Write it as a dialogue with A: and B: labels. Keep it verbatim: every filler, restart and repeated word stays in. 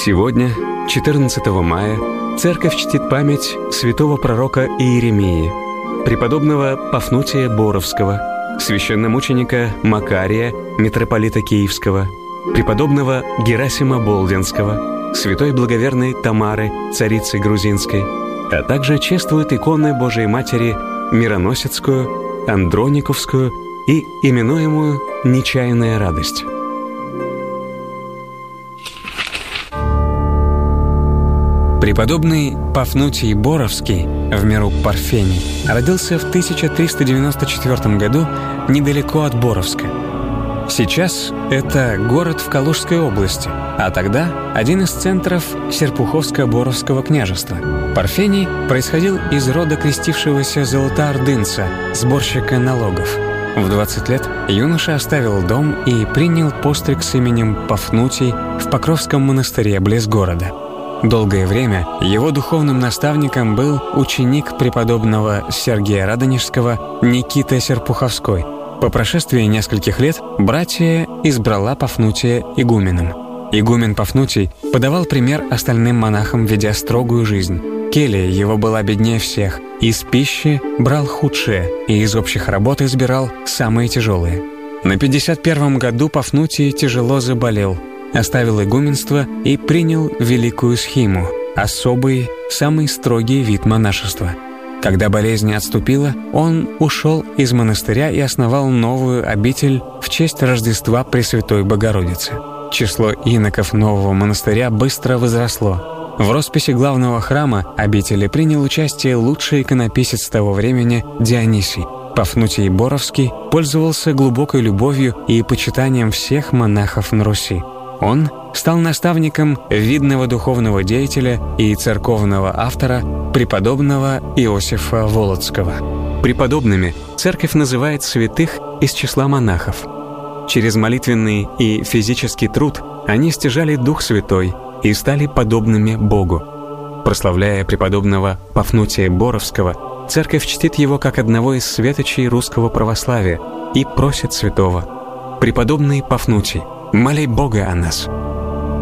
A: Сегодня, четырнадцатого мая, Церковь чтит память святого пророка Иеремии, преподобного Пафнутия Боровского, священномученика Макария, митрополита Киевского, преподобного Герасима Болдинского, святой благоверной Тамары, царицы грузинской, а также чествуют иконы Божией Матери Мироносицкую, Андрониковскую и именуемую «Нечаянная радость». Преподобный Пафнутий Боровский, в миру Парфений, родился в тысяча триста девяносто четвёртом году недалеко от Боровска. Сейчас это город в Калужской области, а тогда один из центров Серпуховско-Боровского княжества. Парфений происходил из рода крестившегося золотоордынца, сборщика налогов. В двадцать лет юноша оставил дом и принял постриг с именем Пафнутий в Покровском монастыре близ города. Долгое время его духовным наставником был ученик преподобного Сергия Радонежского Никита Серпуховской. По прошествии нескольких лет братия избрала Пафнутия игуменом. Игумен Пафнутий подавал пример остальным монахам, ведя строгую жизнь. Келья его была беднее всех, из пищи брал худшее и из общих работ избирал самые тяжелые. На пятьдесят первом году Пафнутий тяжело заболел, оставил игуменство и принял великую схиму, особый, самый строгий вид монашества. Когда болезнь отступила, он ушел из монастыря и основал новую обитель в честь Рождества Пресвятой Богородицы. Число иноков нового монастыря быстро возросло. В росписи главного храма обители принял участие лучший иконописец того времени Дионисий. Пафнутий Боровский пользовался глубокой любовью и почитанием всех монахов на Руси. Он стал наставником видного духовного деятеля и церковного автора преподобного Иосифа Волоцкого. Преподобными церковь называет святых из числа монахов. Через молитвенный и физический труд они стяжали Дух Святой и стали подобными Богу. Прославляя преподобного Пафнутия Боровского, церковь чтит его как одного из светочей русского православия и просит святого: «Преподобный Пафнутий, моли Бога о нас».